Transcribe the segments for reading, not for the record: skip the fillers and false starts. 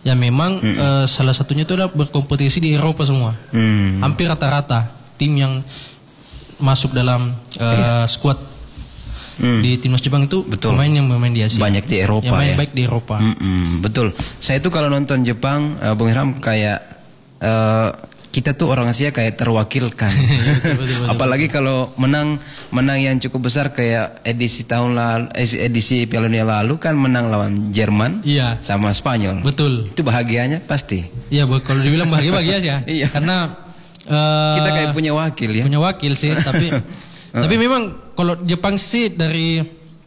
Ya memang salah satunya itu adalah berkompetisi di Eropa semua. Hampir rata-rata tim yang masuk dalam skuad di timnas Jepang itu pemain yang bermain di Asia. Banyak di Eropa yang main ya. Baik di Eropa. Betul. Saya tuh kalau nonton Jepang, Bung Irham, kayak kita tuh orang Asia kayak terwakilkan. Betul. Apalagi kalau menang yang cukup besar kayak edisi tahun lalu, edisi Piala Dunia lalu kan menang lawan Jerman sama Spanyol. Betul. Itu bahagianya pasti. Iya, kalau dibilang bahagia aja. Iya. Karena kita kayak punya wakil ya. Punya wakil sih, tapi memang kalau Jepang sih dari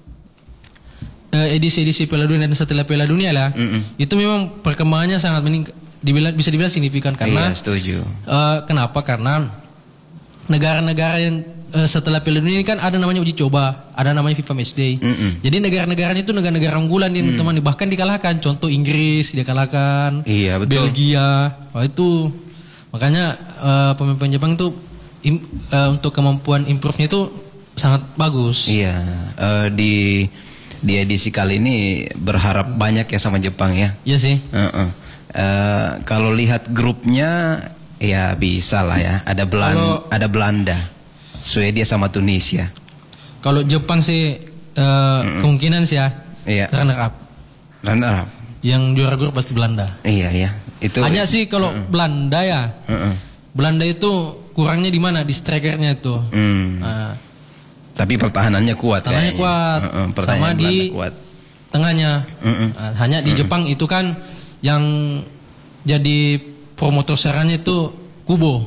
edisi Piala Dunia dan setelah Piala Dunia lah, itu memang perkembangannya sangat bisa dibilang signifikan karena. Iya, setuju. Kenapa? Karena negara-negara yang setelah Piala Dunia ini kan ada namanya uji coba, ada namanya FIFA Matchday. Jadi negara-negaranya itu negara-negara unggulan di teman, bahkan dikalahkan. Contoh Inggris dia kalahkan, Belgia. Itu makanya pemain Jepang itu untuk kemampuan improve-nya itu sangat bagus. Iya, di edisi kali ini berharap banyak ya sama Jepang ya. Iya sih. Kalau lihat grupnya ya bisa lah ya. Ada Belanda, Swedia sama Tunisia. Kalau Jepang sih kemungkinan sih ya. Runner up. Yang juara grup pasti Belanda. Iya ya. Itu hanya sih kalau Belanda ya. Belanda itu kurangnya di mana? Di strikernya itu. Tapi pertahanannya kuat. Pertahanannya kuat. Sama di kuat. Tengahnya. Hanya di Jepang itu kan yang jadi promotor serangannya itu Kubo.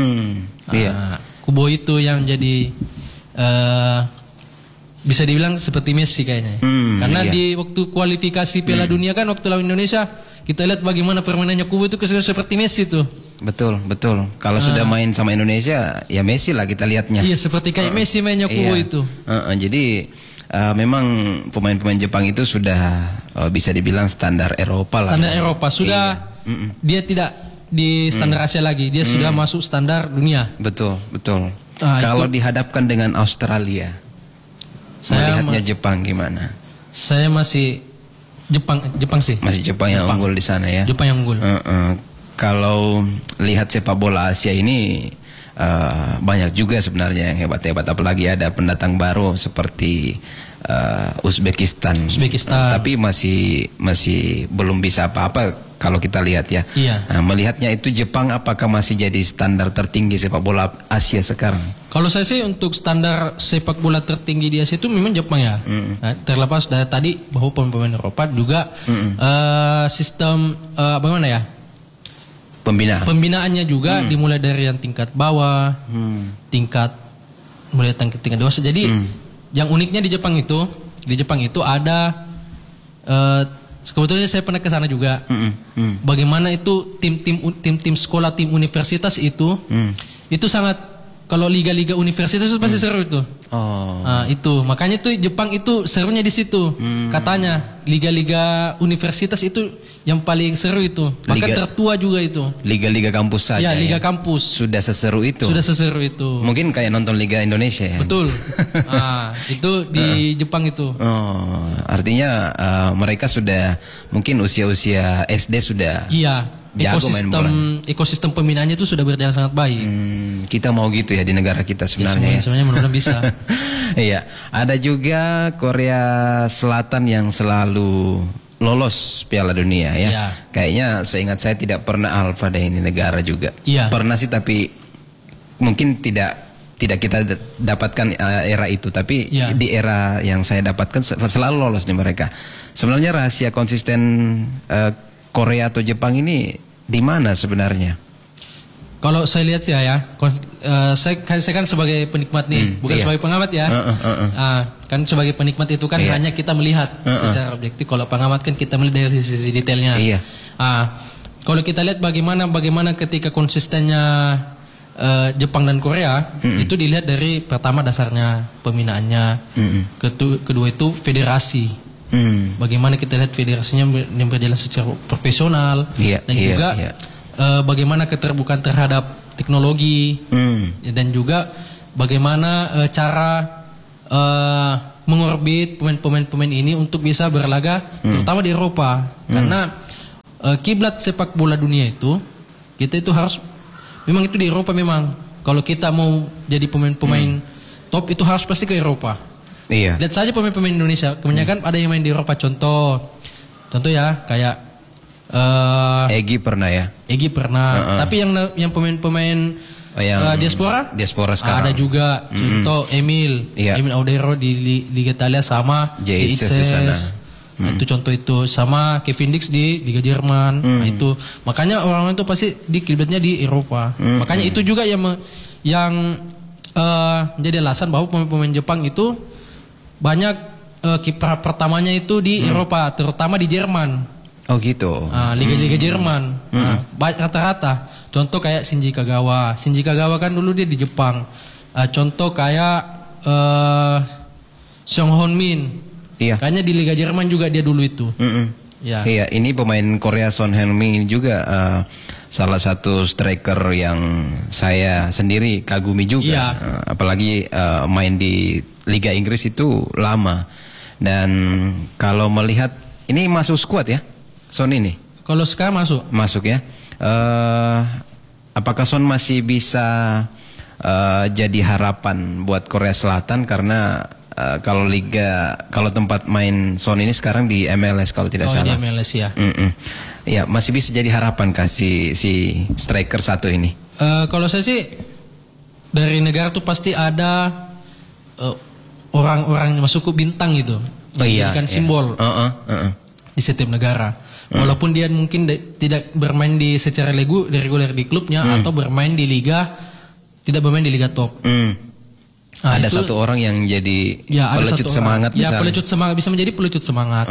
Kubo itu yang jadi bisa dibilang seperti Messi kayaknya. Karena di waktu kualifikasi Piala Dunia kan waktu lawan Indonesia kita lihat bagaimana permainannya Kubo itu seperti Messi tuh. Betul. Kalau sudah main sama Indonesia ya Messi lah kita lihatnya. Iya, seperti kayak Messi mainnya Kubo itu. Jadi memang pemain-pemain Jepang itu sudah bisa dibilang standar Eropa lah. Standar Eropa sudah. Dia tidak di standar Asia lagi. Dia sudah masuk standar dunia. Betul. Kalau dihadapkan dengan Australia, melihatnya Jepang gimana? Saya masih Jepang sih. Masih Jepang yang unggul di sana ya. Jepang yang unggul. Kalau lihat sepak bola Asia ini banyak juga sebenarnya yang hebat-hebat, apalagi ada pendatang baru seperti Uzbekistan. Tapi masih belum bisa apa-apa kalau kita lihat ya. Melihatnya itu Jepang apakah masih jadi standar tertinggi sepak bola Asia sekarang? Kalau saya sih untuk standar sepak bola tertinggi di Asia itu memang Jepang ya. Terlepas dari tadi bahwa pemain Eropa juga sistem bagaimana ya? Pembinaannya juga dimulai dari yang tingkat bawah, mulai tingkat dewasa. Jadi yang uniknya di Jepang itu ada kebetulan saya pernah ke sana juga. Bagaimana itu tim sekolah, tim universitas itu sangat, kalau liga-liga universitas itu pasti seru itu. Itu makanya tuh Jepang itu serunya di situ. Katanya liga-liga universitas itu yang paling seru itu. Bahkan tertua juga itu. Liga-liga kampus saja. Ya, liga kampus. Sudah seseru itu. Mungkin kayak nonton Liga Indonesia ya. Betul. Itu di Jepang itu. Artinya mereka sudah mungkin usia-usia SD sudah. Iya. Ekosistem pembinaannya itu sudah berjalan sangat baik. Kita mau gitu ya di negara kita sebenarnya. Sebenarnya mudah-mudahan bisa. Iya, ada juga Korea Selatan yang selalu lolos Piala Dunia ya. Kayaknya seingat saya tidak pernah alpha deh ini negara juga. Pernah sih tapi mungkin tidak kita dapatkan era itu, tapi di era yang saya dapatkan selalu lolos nih mereka. Sebenarnya rahasia konsisten Korea atau Jepang ini di mana sebenarnya? Kalau saya lihat sih saya kan sebagai penikmat nih, bukan sebagai pengamat ya. Kan sebagai penikmat itu kan hanya kita melihat secara objektif. Kalau pengamat kan kita melihat dari sisi detailnya. Kalau kita lihat bagaimana ketika konsistennya Jepang dan Korea, itu dilihat dari pertama dasarnya pembinaannya, kedua itu federasi. Bagaimana kita lihat federasinya berjalan secara profesional, dan juga bagaimana keterbukaan terhadap teknologi, dan juga bagaimana cara mengorbit pemain-pemain ini untuk bisa berlaga terutama di Eropa. Karena kiblat sepak bola dunia itu, kita itu harus, memang itu di Eropa memang. Kalau kita mau jadi pemain-pemain top itu harus pasti ke Eropa. Iya. Lihat saja pemain-pemain Indonesia, kebanyakan ada yang main di Eropa. Contoh ya kayak Egy pernah ya. Egy pernah. Tapi yang pemain-pemain diaspora sekarang ada juga. Contoh Emil Audero di Liga Italia sama JICS di sana. Itu contoh itu, sama Kevin Dix di Liga Jerman. Nah, itu makanya orang-orang itu pasti di kiblatnya di Eropa. Makanya itu juga yang menjadi alasan bahwa pemain-pemain Jepang itu banyak kiprah pertamanya itu di Eropa, terutama di Jerman. Oh gitu. Liga-liga Jerman. Rata-rata. Contoh kayak Shinji Kagawa. Shinji Kagawa kan dulu dia di Jepang. Contoh kayak Song Hon-min. Iya. Kayaknya di Liga Jerman juga dia dulu itu. Ya. Iya, ini pemain Korea Son Heung-min juga salah satu striker yang saya sendiri kagumi juga. Iya. Apalagi main di Liga Inggris itu lama. Dan kalau melihat ini masuk skuad ya, Son ini. Kalau sekarang masuk. Masuk ya. Apakah Son masih bisa jadi harapan buat Korea Selatan karena kalau tempat main Son ini sekarang di MLS kalau tidak salah. Di MLS ya. Ya, masih bisa jadi harapan kah si striker satu ini? Kalau saya sih dari negara tuh pasti ada orang-orang yang masuk ke bintang gitu. Kan simbol di setiap negara. Walaupun dia mungkin tidak bermain secara reguler di klubnya atau bermain di liga, tidak bermain di liga top. Ada satu orang yang jadi pelecut semangat. Ya, pelecut semangat, bisa menjadi pelecut semangat.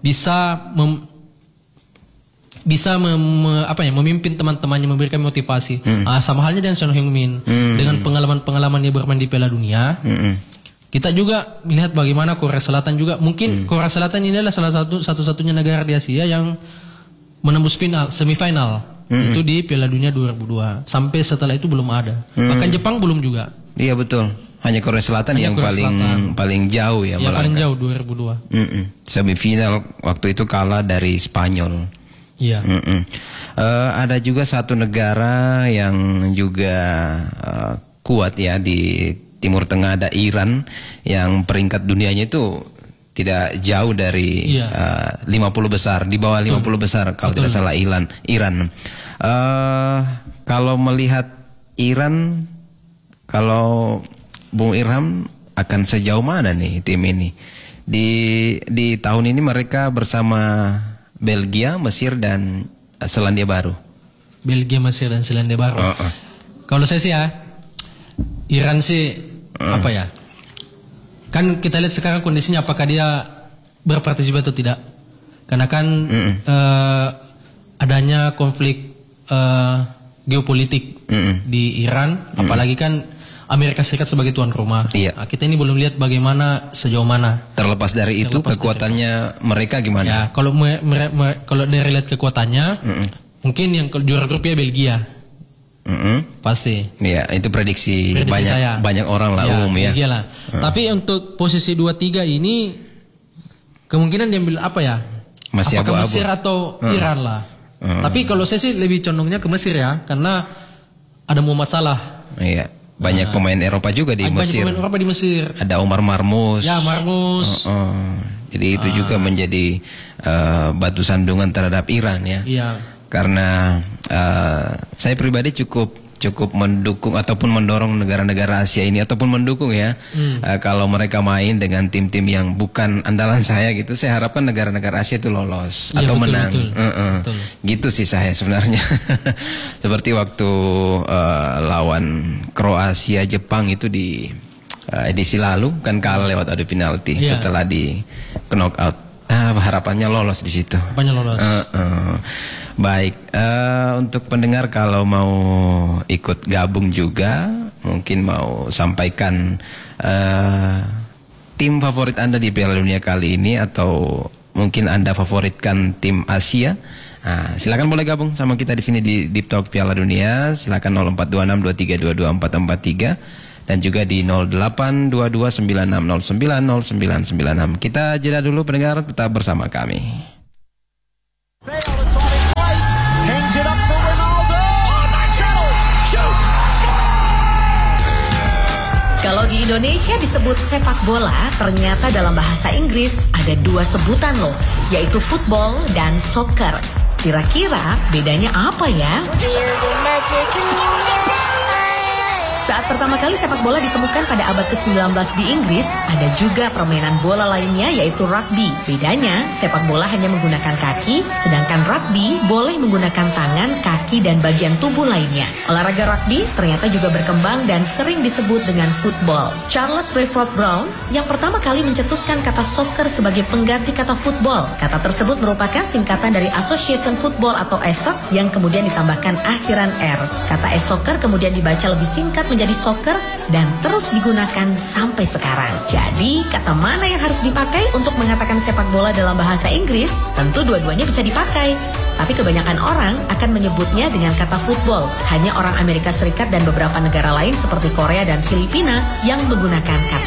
Bisa memimpin teman-temannya, memberikan motivasi. Sama halnya dengan Son Heung-min. Dengan pengalaman-pengalaman dia bermain di Piala Dunia. Kita juga melihat bagaimana Korea Selatan juga. Mungkin Korea Selatan ini adalah satu-satunya negara di Asia yang menembus semifinal. Itu di Piala Dunia 2002. Sampai setelah itu belum ada. Bahkan Jepang belum juga. Iya betul. Hanya Korea Selatan yang paling jauh ya melangkah. Paling jauh 2002. Semifinal waktu itu kalah dari Spanyol. Iya. Ada juga satu negara yang juga kuat ya di Timur Tengah, ada Iran yang peringkat dunianya itu tidak jauh dari 50 besar, di bawah 50 besar kalau tidak salah Iran. Kalau melihat Iran, kalau Bung Irham akan sejauh mana nih tim ini? Di tahun ini mereka bersama Belgia, Mesir dan Selandia Baru. Belgia, Mesir dan Selandia Baru. Kalau saya sih ya, Iran sih apa ya? Kan kita lihat sekarang kondisinya apakah dia berpartisipasi atau tidak. Karena kan adanya konflik geopolitik di Iran, apalagi kan Amerika Serikat sebagai tuan rumah. Nah, kita ini belum lihat bagaimana sejauh mana. Terlepas dari itu kekuatannya mereka gimana? Ya, kalau dari lihat kekuatannya, mungkin yang juara grup ya Belgia. Pasti. Ya, itu prediksi banyak orang lah umum ya. Belgia lah. Tapi untuk posisi 2-3 ini kemungkinan diambil apa ya? Masih apakah Mesir atau Iran lah. Tapi kalau saya sih lebih condongnya ke Mesir ya, karena ada Muhammad Salah. Iya. Banyak pemain Eropa juga di Mesir. Banyak pemain Eropa di Mesir. Ada Omar Marmoush. Ya, Marmoush. Jadi itu juga menjadi batu sandungan terhadap Iran ya. Iya. Karena saya pribadi cukup mendukung ataupun mendorong negara-negara Asia ini ataupun mendukung ya. Kalau mereka main dengan tim-tim yang bukan andalan saya gitu, saya harapkan negara-negara Asia itu lolos atau menang. Betul. Gitu sih saya sebenarnya. Seperti waktu lawan Kroasia Jepang itu di edisi lalu kan kalah lewat adu penalti setelah di knockout. Harapannya lolos di situ. Harapannya lolos. Baik, untuk pendengar kalau mau ikut gabung juga, mungkin mau sampaikan tim favorit Anda di Piala Dunia kali ini, atau mungkin Anda favoritkan tim Asia. Silakan boleh gabung sama kita di sini di Deep Talk Piala Dunia. Silakan 042623224443 dan juga di 082296090996. Kita jeda dulu pendengar, tetap bersama kami. Kalau di Indonesia disebut sepak bola, ternyata dalam bahasa Inggris ada 2 sebutan loh, yaitu football dan soccer. Kira-kira bedanya apa ya? Saat pertama kali sepak bola ditemukan pada abad ke-19 di Inggris, ada juga permainan bola lainnya yaitu rugby. Bedanya, sepak bola hanya menggunakan kaki, sedangkan rugby boleh menggunakan tangan, kaki, dan bagian tubuh lainnya. Olahraga rugby ternyata juga berkembang dan sering disebut dengan football. Charles Rayford Brown yang pertama kali mencetuskan kata soccer sebagai pengganti kata football. Kata tersebut merupakan singkatan dari Association Football atau ESOC yang kemudian ditambahkan akhiran R. Kata e-soccer kemudian dibaca lebih singkat menjadi soccer dan terus digunakan sampai sekarang. Jadi, kata mana yang harus dipakai untuk mengatakan sepak bola dalam bahasa Inggris? Tentu dua-duanya bisa dipakai. Tapi kebanyakan orang akan menyebutnya dengan kata football. Hanya orang Amerika Serikat dan beberapa negara lain seperti Korea dan Filipina yang menggunakan kata